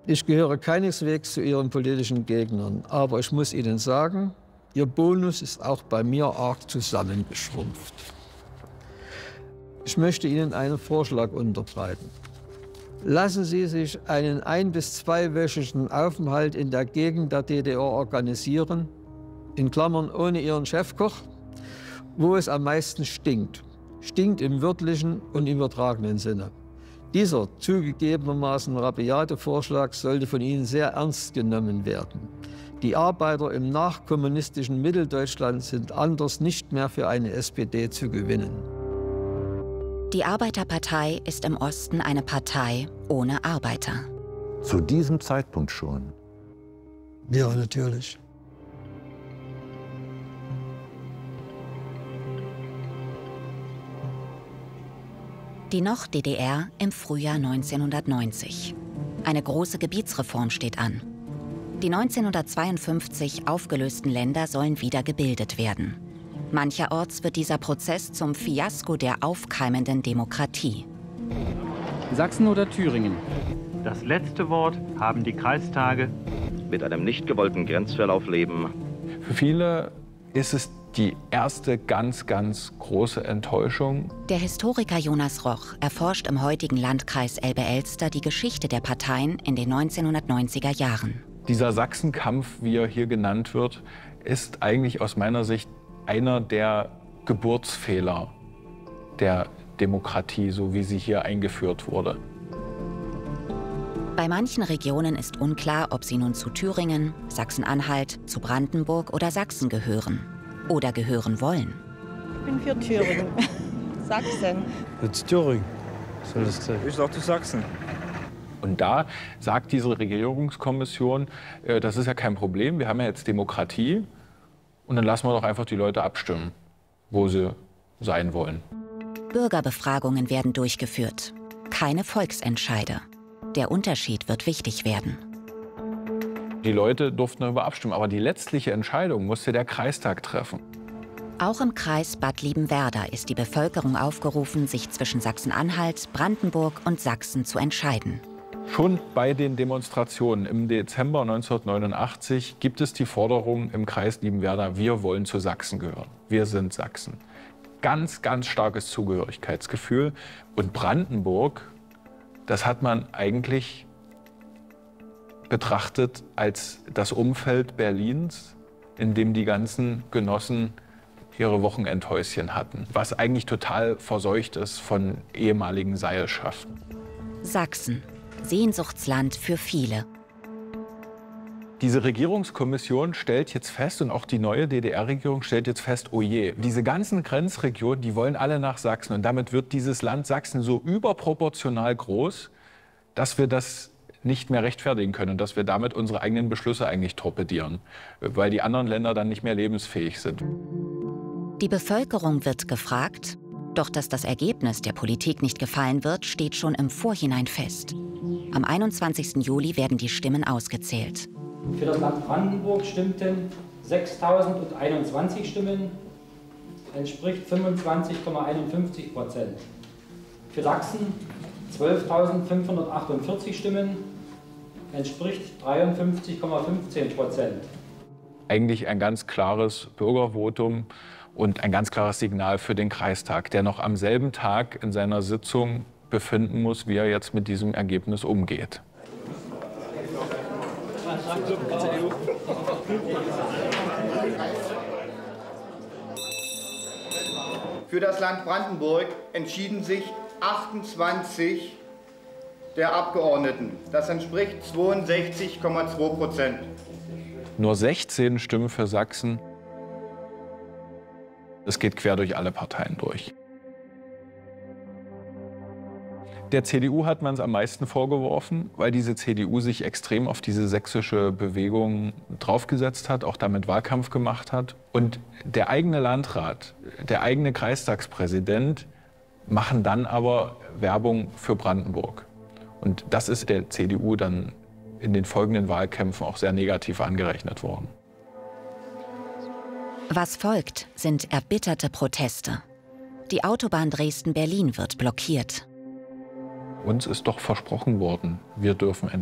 Ich gehöre keineswegs zu Ihren politischen Gegnern, aber ich muss Ihnen sagen, Ihr Bonus ist auch bei mir arg zusammengeschrumpft. Ich möchte Ihnen einen Vorschlag unterbreiten. Lassen Sie sich einen 1- bis 2-wöchigen Aufenthalt in der Gegend der DDR organisieren, in Klammern ohne Ihren Chefkoch, wo es am meisten stinkt. Stinkt im wörtlichen und übertragenen Sinne. Dieser zugegebenermaßen rabiate Vorschlag sollte von Ihnen sehr ernst genommen werden. Die Arbeiter im nachkommunistischen Mitteldeutschland sind anders nicht mehr für eine SPD zu gewinnen. Die Arbeiterpartei ist im Osten eine Partei ohne Arbeiter. Zu diesem Zeitpunkt schon? Ja, natürlich. Die Nord-DDR im Frühjahr 1990. Eine große Gebietsreform steht an. Die 1952 aufgelösten Länder sollen wieder gebildet werden. Mancherorts wird dieser Prozess zum Fiasko der aufkeimenden Demokratie. Sachsen oder Thüringen? Das letzte Wort haben die Kreistage. Mit einem nicht gewollten Grenzverlauf leben. Für viele ist es die erste ganz große Enttäuschung. Der Historiker Jonas Roch erforscht im heutigen Landkreis Elbe-Elster die Geschichte der Parteien in den 1990er Jahren. Dieser Sachsenkampf, wie er hier genannt wird, ist eigentlich aus meiner Sicht einer der Geburtsfehler der Demokratie, so wie sie hier eingeführt wurde. Bei manchen Regionen ist unklar, ob sie nun zu Thüringen, Sachsen-Anhalt, zu Brandenburg oder Sachsen gehören. Oder gehören wollen. Ich bin für Thüringen. Sachsen. Jetzt Thüringen. Soll das sein? Ich sag zu Sachsen. Und da sagt diese Regierungskommission, das ist ja kein Problem, wir haben ja jetzt Demokratie. Und dann lassen wir doch einfach die Leute abstimmen, wo sie sein wollen. Bürgerbefragungen werden durchgeführt. Keine Volksentscheide. Der Unterschied wird wichtig werden. Die Leute durften darüber abstimmen, aber die letztliche Entscheidung musste der Kreistag treffen. Auch im Kreis Bad Liebenwerda ist die Bevölkerung aufgerufen, sich zwischen Sachsen-Anhalt, Brandenburg und Sachsen zu entscheiden. Schon bei den Demonstrationen im Dezember 1989 gibt es die Forderung im Kreis Liebenwerda, wir wollen zu Sachsen gehören. Wir sind Sachsen. Ganz starkes Zugehörigkeitsgefühl. Und Brandenburg, das hat man eigentlich betrachtet als das Umfeld Berlins, in dem die ganzen Genossen ihre Wochenendhäuschen hatten, was eigentlich total verseucht ist von ehemaligen Seilschaften. Sachsen, Sehnsuchtsland für viele. Diese Regierungskommission stellt jetzt fest, und auch die neue DDR-Regierung stellt jetzt fest, oh je, diese ganzen Grenzregionen, die wollen alle nach Sachsen. Und damit wird dieses Land Sachsen so überproportional groß, dass wir das nicht mehr rechtfertigen können und dass wir damit unsere eigenen Beschlüsse eigentlich torpedieren, weil die anderen Länder dann nicht mehr lebensfähig sind. Die Bevölkerung wird gefragt, doch dass das Ergebnis der Politik nicht gefallen wird, steht schon im Vorhinein fest. Am 21. Juli werden die Stimmen ausgezählt. Für das Land Brandenburg stimmten 6.021 Stimmen, entspricht 25,51%. Für Sachsen 12.548 Stimmen, entspricht 53,15%. Eigentlich ein ganz klares Bürgervotum und ein ganz klares Signal für den Kreistag, der noch am selben Tag in seiner Sitzung befinden muss, wie er jetzt mit diesem Ergebnis umgeht. Für das Land Brandenburg entschieden sich 28 der Abgeordneten. Das entspricht 62,2%. Nur 16 Stimmen für Sachsen. Es geht quer durch alle Parteien durch. Der CDU hat man es am meisten vorgeworfen, weil diese CDU sich extrem auf diese sächsische Bewegung draufgesetzt hat, auch damit Wahlkampf gemacht hat. Und der eigene Landrat, der eigene Kreistagspräsident machen dann aber Werbung für Brandenburg. Und das ist der CDU dann in den folgenden Wahlkämpfen auch sehr negativ angerechnet worden. Was folgt, sind erbitterte Proteste. Die Autobahn Dresden-Berlin wird blockiert. Uns ist doch versprochen worden, wir dürfen